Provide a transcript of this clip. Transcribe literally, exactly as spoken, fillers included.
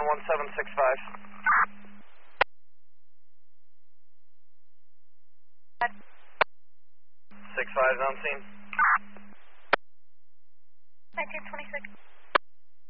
one one seven six five. Six five on scene.